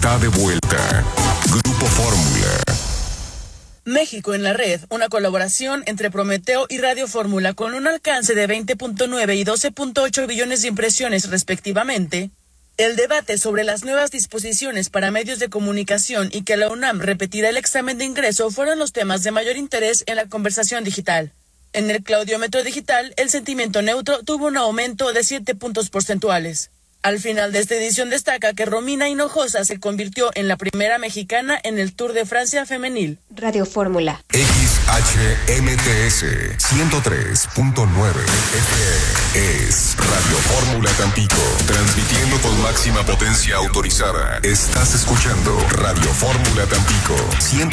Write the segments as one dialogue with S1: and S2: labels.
S1: está de vuelta. Grupo Fórmula.
S2: México en la red, una colaboración entre Prometeo y Radio Fórmula con un alcance de 20.9 y 12.8 billones de impresiones respectivamente. El debate sobre las nuevas disposiciones para medios de comunicación y que la UNAM repetirá el examen de ingreso fueron los temas de mayor interés en la conversación digital. En el claudiómetro digital, el sentimiento neutro tuvo un aumento de 7 puntos porcentuales. Al final de esta edición destaca que Romina Hinojosa se convirtió en la primera mexicana en el Tour de Francia femenil.
S3: Radio Fórmula.
S1: XHMTS 103.9 FM es Radio Fórmula Tampico, transmitiendo con máxima potencia autorizada. Estás escuchando Radio Fórmula Tampico 103.9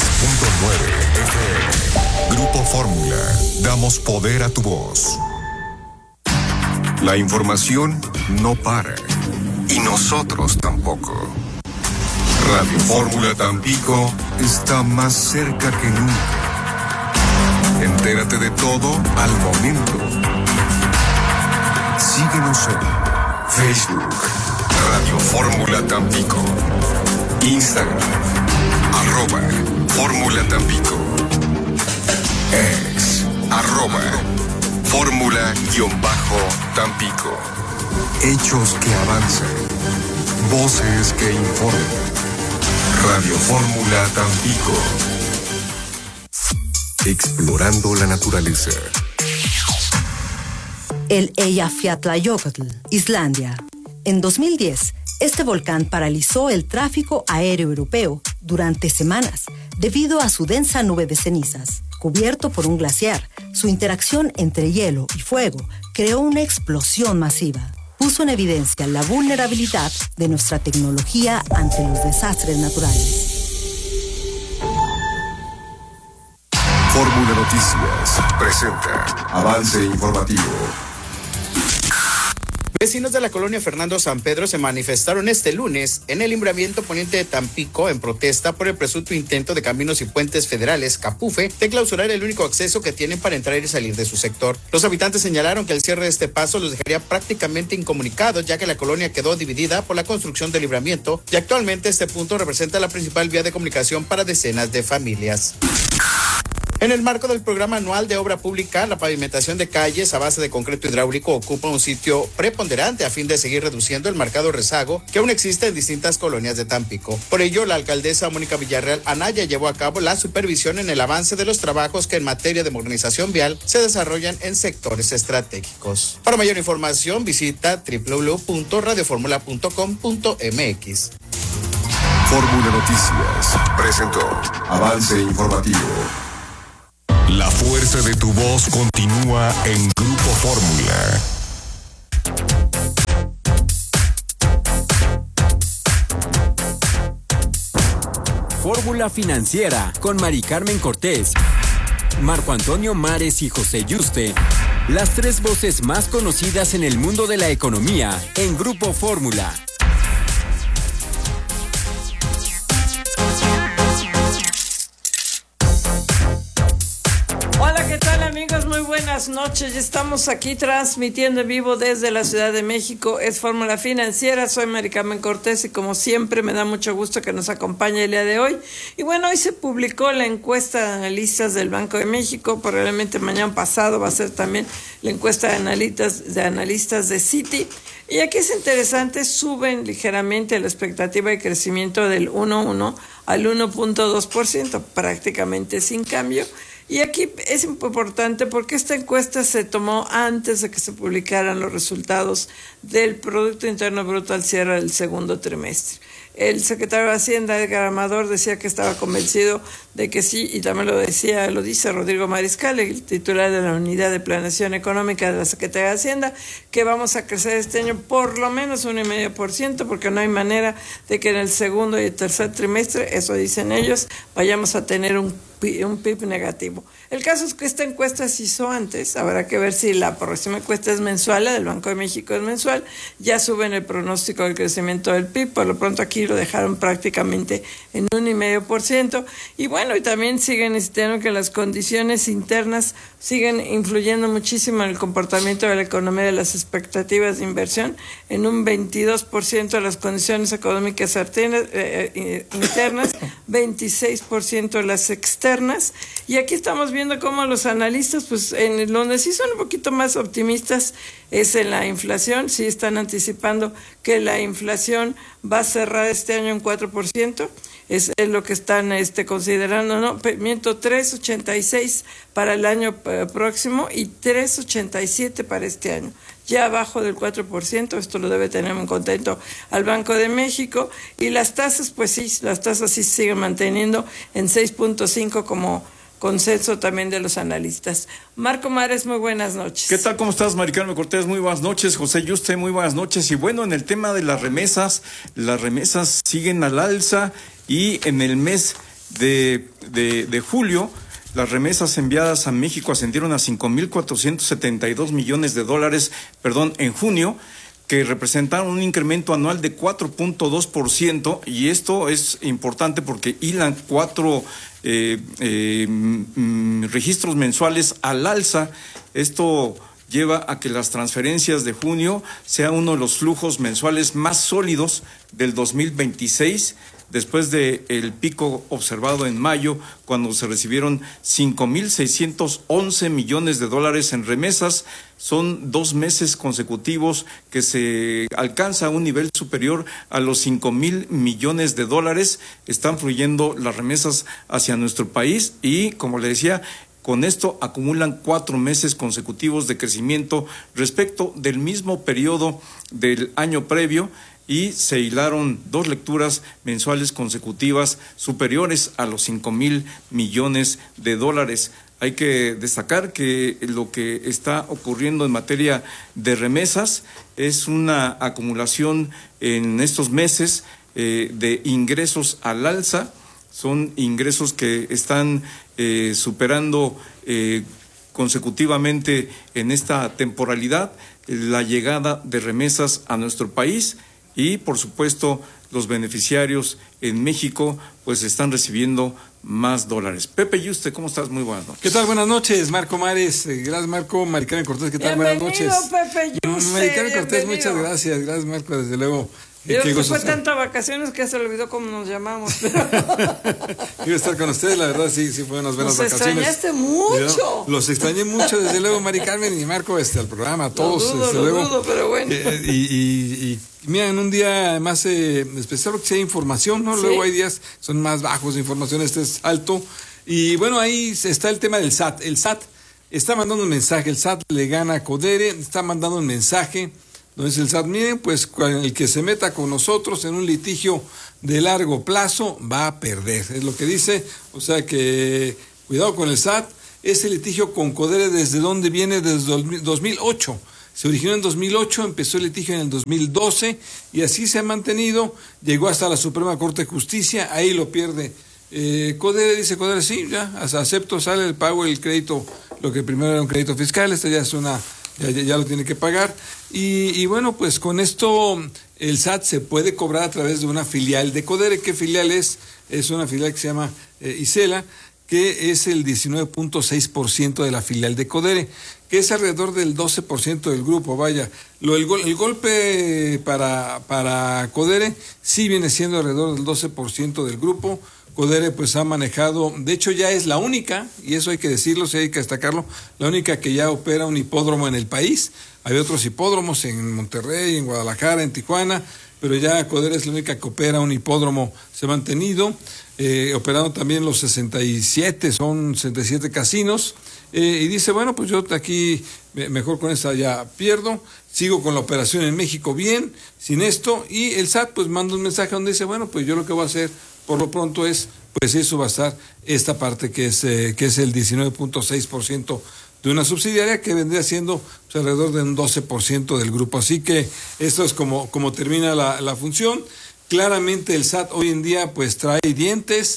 S1: FM. Grupo Fórmula, damos poder a tu voz. La información no para, y nosotros tampoco. Radio Fórmula Tampico está más cerca que nunca. Entérate de todo al momento. Síguenos en Facebook, Radio Fórmula Tampico, Instagram, @Fórmula Tampico, X, @Fórmula-Tampico. Hechos que avanzan, voces que informan. Radio Fórmula Tampico. Explorando la naturaleza.
S4: El Eyjafjallajökull, Islandia. En 2010, este volcán paralizó el tráfico aéreo europeo durante semanas debido a su densa nube de cenizas. Cubierto por un glaciar, su interacción entre hielo y fuego creó una explosión masiva. Puso en evidencia la vulnerabilidad de nuestra tecnología ante los desastres naturales.
S1: Fórmula Noticias presenta avance informativo.
S5: Vecinos de la colonia Fernando San Pedro se manifestaron este lunes en el libramiento poniente de Tampico en protesta por el presunto intento de Caminos y Puentes Federales, CAPUFE, de clausurar el único acceso que tienen para entrar y salir de su sector. Los habitantes señalaron que el cierre de este paso los dejaría prácticamente incomunicados, ya que la colonia quedó dividida por la construcción del libramiento y actualmente este punto representa la principal vía de comunicación para decenas de familias. En el marco del programa anual de obra pública, la pavimentación de calles a base de concreto hidráulico ocupa un sitio preponderante a fin de seguir reduciendo el marcado rezago que aún existe en distintas colonias de Tampico. Por ello, la alcaldesa Mónica Villarreal Anaya llevó a cabo la supervisión en el avance de los trabajos que en materia de modernización vial se desarrollan en sectores estratégicos. Para mayor información, visita www.radioformula.com.mx.
S1: Fórmula Noticias presentó avance informativo. La fuerza de tu voz continúa en Grupo Fórmula.
S6: Fórmula Financiera con Mari Carmen Cortés, Marco Antonio Mares y José Yuste. Las tres voces más conocidas en el mundo de la economía en Grupo Fórmula.
S7: Hola, ¿qué tal, amigos? Muy buenas noches. Ya estamos aquí transmitiendo en vivo desde la Ciudad de México. Es Fórmula Financiera. Soy Mari Carmen Cortés y como siempre me da mucho gusto que nos acompañe el día de hoy. Y bueno, hoy se publicó la encuesta de analistas del Banco de México. Probablemente mañana pasado va a ser también la encuesta de analistas de Citi. Y aquí es interesante, suben ligeramente la expectativa de crecimiento del 1.1 al 1.2%, prácticamente sin cambio. Y aquí es importante porque esta encuesta se tomó antes de que se publicaran los resultados del Producto Interno Bruto al cierre del segundo trimestre. El secretario de Hacienda, Edgar Amador, decía que estaba convencido de que sí, y también lo dice Rodrigo Mariscal, el titular de la Unidad de Planeación Económica de la Secretaría de Hacienda, que vamos a crecer este año por lo menos 1.5%, porque no hay manera de que en el segundo y el tercer trimestre, eso dicen ellos, vayamos a tener un PIB negativo. El caso es que esta encuesta se hizo antes, habrá que ver si la próxima encuesta es mensual, la del Banco de México es mensual, ya suben el pronóstico del crecimiento del PIB, por lo pronto aquí lo dejaron prácticamente en 1,5%, y bueno, y también siguen insistiendo que las condiciones internas siguen influyendo muchísimo en el comportamiento de la economía, de las expectativas de inversión, en un 22% de las condiciones económicas internas, 26% las externas, y aquí estamos viendo cómo los analistas, pues en donde sí son un poquito más optimistas es en la inflación, sí están anticipando que la inflación va a cerrar este año en 4%, es lo que están considerando, no, miento, 3.86 para el año próximo y 3.87 para este año, ya abajo del 4%, esto lo debe tener muy contento al Banco de México, y las tasas, pues sí, las tasas sí se siguen manteniendo en 6.5 como consenso también de los analistas. Marco Mares, muy buenas noches.
S3: ¿Qué tal? ¿Cómo estás, Mari Carmen Cortés? Muy buenas noches. José Yuste, muy buenas noches. Y bueno, en el tema de las remesas siguen al alza, y en el mes de julio, las remesas enviadas a México ascendieron a 5.472 millones de dólares, en junio, que representaron un incremento anual de 4.2%, y esto es importante porque hilan 4 registros mensuales al alza. Esto lleva a que las transferencias de junio sea uno de los flujos mensuales más sólidos del 2026, después de el pico observado en mayo, cuando se recibieron 5.611 millones de dólares en remesas. Son 2 meses consecutivos que se alcanza un nivel superior a los 5,000 millones de dólares. Están fluyendo las remesas hacia nuestro país y, como le decía, con esto acumulan 4 meses consecutivos de crecimiento respecto del mismo periodo del año previo, y se hilaron 2 lecturas mensuales consecutivas superiores a los 5,000 millones de dólares. Hay que destacar que lo que está ocurriendo en materia de remesas es una acumulación en estos meses de ingresos al alza. Son ingresos que están superando consecutivamente en esta temporalidad la llegada de remesas a nuestro país. Y, por supuesto, los beneficiarios en México pues están recibiendo más dólares. Pepe Yuste, ¿cómo estás? Muy buenas noches.
S8: ¿Qué tal? Buenas noches, Marco Mares. Gracias, Marco. Mari Carmen Cortés, ¿qué tal?
S7: Bienvenido,
S8: buenas noches.
S7: Pepe Yuste.
S8: Mari Carmen Cortés,
S7: bienvenido.
S8: muchas gracias. Gracias, Marco, desde luego.
S7: Yo que fue tanto vacaciones que se olvidó cómo nos llamamos.
S8: Quiero estar con ustedes, la verdad, sí fue unas buenas vacaciones.
S7: Nos extrañaste mucho.
S8: Los extrañé mucho, desde luego, Mari Carmen y Marco, al programa, a todos.
S7: Lo dudo, pero bueno.
S8: Y mira, en un día además especial porque sí hay información, ¿no? ¿Sí? Luego hay días son más bajos de información, este es alto. Y bueno, ahí está el tema del SAT. El SAT está mandando un mensaje, el SAT le gana a Codere, está mandando un mensaje. Entonces el SAT, miren, pues el que se meta con nosotros en un litigio de largo plazo va a perder, es lo que dice. O sea que cuidado con el SAT. Ese litigio con Codere, ¿desde dónde viene? Desde 2008. Se originó en 2008, empezó el litigio en el 2012 y así se ha mantenido. Llegó hasta la Suprema Corte de Justicia, ahí lo pierde. Codere, dice Codere, sí, ya acepto, sale el pago, el crédito, lo que primero era un crédito fiscal, esto ya es ya lo tiene que pagar. Y bueno, pues con esto el SAT se puede cobrar a través de una filial de Codere. ¿Qué filial es? Es una filial que se llama Isela, que es el 19.6% de la filial de Codere, que es alrededor del 12% del grupo. Vaya, el golpe para Codere sí viene siendo alrededor del 12% del grupo. Codere pues ha manejado, de hecho ya es la única, y eso hay que decirlo, sí hay que destacarlo, la única que ya opera un hipódromo en el país. Hay otros hipódromos en Monterrey, en Guadalajara, en Tijuana, pero ya Codere es la única que opera un hipódromo, se ha mantenido, operando también los 67 casinos, y dice, bueno, pues yo aquí mejor con esta ya pierdo, sigo con la operación en México bien, sin esto, y el SAT pues manda un mensaje donde dice, bueno, pues yo lo que voy a hacer por lo pronto es, pues eso va a estar esta parte que es el 19.6% de una subsidiaria que vendría siendo pues, alrededor de un 12% del grupo. Así que esto es como termina la función. Claramente el SAT hoy en día pues trae dientes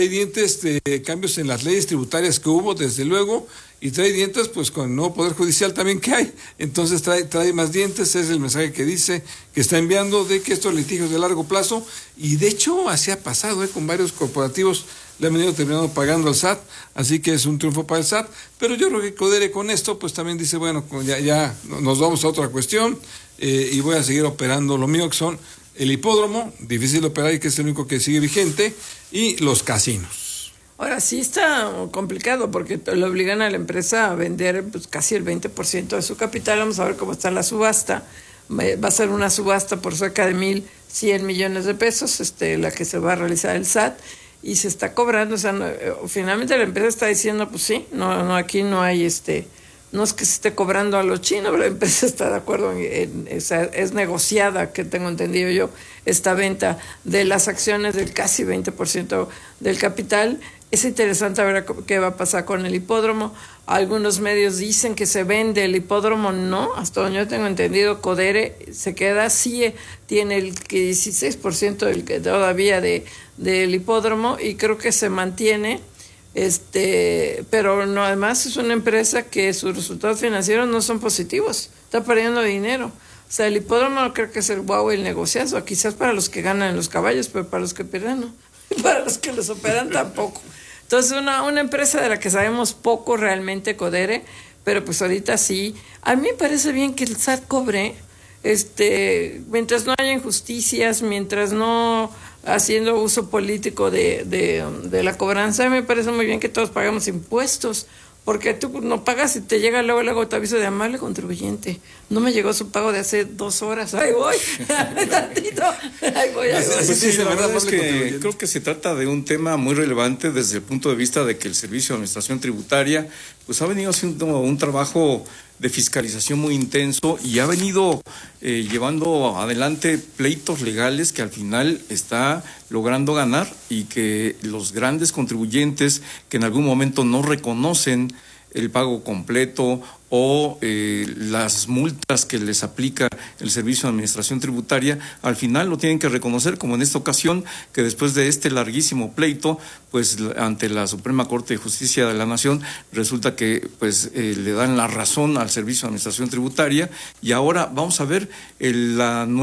S8: de cambios en las leyes tributarias que hubo, desde luego, y trae dientes pues con el nuevo Poder Judicial también que hay. Entonces trae más dientes, es el mensaje que dice, que está enviando, de que estos litigios de largo plazo, y de hecho así ha pasado, con varios corporativos le han venido terminando pagando al SAT, así que es un triunfo para el SAT, pero yo creo que Codere con esto pues también dice, bueno, ya nos vamos a otra cuestión, y voy a seguir operando lo mío, que son el hipódromo, difícil de operar y que es el único que sigue vigente, y los casinos.
S7: Ahora sí está complicado porque le obligan a la empresa a vender pues casi el 20% de su capital. Vamos a ver cómo está la subasta. Va a ser una subasta por cerca de 1,100 millones de pesos, la que se va a realizar el SAT, y se está cobrando, o sea, finalmente la empresa está diciendo, pues sí, no aquí no hay no es que se esté cobrando a los chinos, la empresa está de acuerdo es negociada, que tengo entendido yo, esta venta de las acciones del casi 20% del capital. Es interesante ver qué va a pasar con el hipódromo. Algunos medios dicen que se vende el hipódromo, no, hasta donde yo tengo entendido, Codere se queda, sí tiene el 16% todavía del hipódromo, y creo que se mantiene. Pero no, además es una empresa que sus resultados financieros no son positivos, está perdiendo dinero. O sea, el hipódromo no creo que es el guau, el negociazo, quizás para los que ganan los caballos, pero para los que pierden no, y para los que los operan tampoco. Entonces una empresa de la que sabemos poco realmente, Codere, pero pues ahorita sí. A mí me parece bien que el SAT cobre, mientras no haya injusticias, mientras no haciendo uso político de la cobranza, me parece muy bien que todos pagamos impuestos, porque tú no pagas y te llega luego te aviso de amable contribuyente, no me llegó su pago de hace 2 horas, ahí voy, tantito, ahí voy.
S3: Sí, la verdad es que creo que se trata de un tema muy relevante desde el punto de vista de que el Servicio de Administración Tributaria pues ha venido haciendo un trabajo de fiscalización muy intenso y ha venido llevando adelante pleitos legales que al final está logrando ganar, y que los grandes contribuyentes que en algún momento no reconocen el pago completo o las multas que les aplica el Servicio de Administración Tributaria, al final lo tienen que reconocer, como en esta ocasión, que después de este larguísimo pleito, pues ante la Suprema Corte de Justicia de la Nación, resulta que pues le dan la razón al Servicio de Administración Tributaria, y ahora vamos a ver el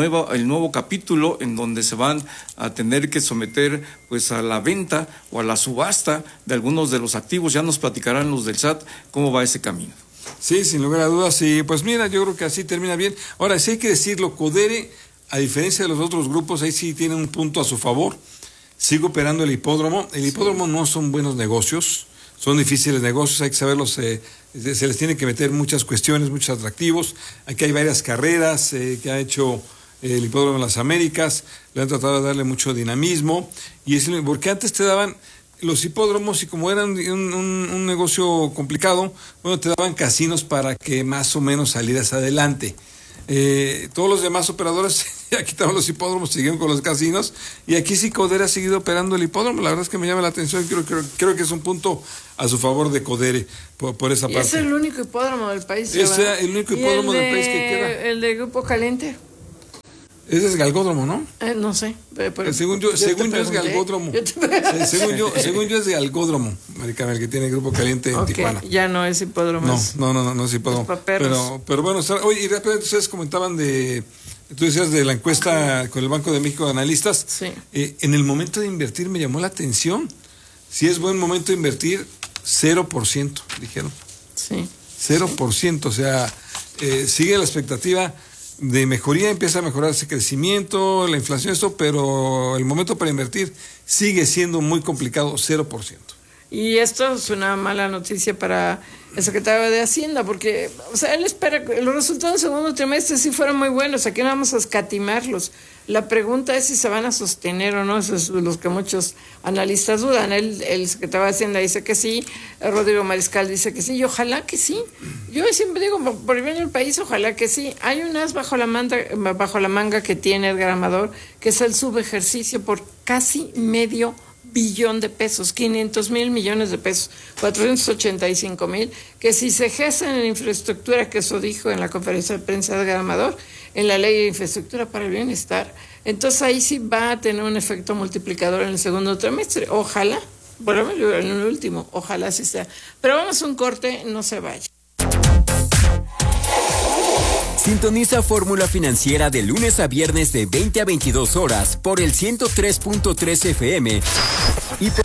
S3: nuevo capítulo en donde se van a tener que someter pues a la venta o a la subasta de algunos de los activos. Ya nos platicarán los del SAT cómo va ese camino.
S8: Sí, sin lugar a dudas, sí. Pues mira, yo creo que así termina bien. Ahora, sí hay que decirlo, Codere, a diferencia de los otros grupos, ahí sí tiene un punto a su favor. Sigue operando el hipódromo. El hipódromo no son buenos negocios, son difíciles negocios, hay que saberlos, se les tiene que meter muchas cuestiones, muchos atractivos. Aquí hay varias carreras que ha hecho el Hipódromo de las Américas, le han tratado de darle mucho dinamismo, y es porque antes te daban los hipódromos, y como eran un negocio complicado, bueno, te daban casinos para que más o menos salieras adelante. Todos los demás operadores ya quitaron los hipódromos, siguieron con los casinos, y aquí sí Codere ha seguido operando el hipódromo. La verdad es que me llama la atención, creo que es un punto a su favor de Codere por esa parte.
S7: Es el único hipódromo del país.
S8: Es el único hipódromo del país que queda.
S7: ¿El de Grupo Caliente?
S8: Ese es Galgódromo, ¿no?
S7: No sé. Pero
S8: según yo es Galgódromo. Según yo es Galgódromo, Maricana, el que tiene el Grupo Caliente en Tijuana.
S7: Ya no es hipódromo.
S8: No es hipódromo. Pero bueno, oye, y rápidamente ustedes comentaban tú decías de la encuesta con el Banco de México de analistas.
S7: Sí.
S8: En el momento de invertir me llamó la atención. Si es buen momento de invertir, 0%, dijeron.
S7: Sí.
S8: 0%, o sea, sigue la expectativa de mejoría, empieza a mejorar ese crecimiento, la inflación, pero el momento para invertir sigue siendo muy complicado, 0%.
S7: Y esto es una mala noticia para el secretario de Hacienda, porque, o sea, él espera que los resultados del segundo trimestre sí fueron muy buenos, aquí no vamos a escatimarlos. La pregunta es si se van a sostener o no, eso es lo que muchos analistas dudan. El secretario de Hacienda dice que sí, Rodrigo Mariscal dice que sí, y ojalá que sí. Yo siempre digo, por el bien del país, ojalá que sí. Hay un as bajo la manga que tiene Edgar Amador, que es el subejercicio por casi $500 billón de pesos, 500,000 millones de pesos, 485,000, que si se gestan en infraestructura, que eso dijo en la conferencia de prensa de Edgar Amador, en la ley de infraestructura para el bienestar, entonces ahí sí va a tener un efecto multiplicador en el segundo trimestre. Ojalá, bueno, en el último, ojalá sí sea. Pero vamos a un corte, no se vaya.
S6: Sintoniza Fórmula Financiera de lunes a viernes de 20 a 22 horas por el 103.3 FM y por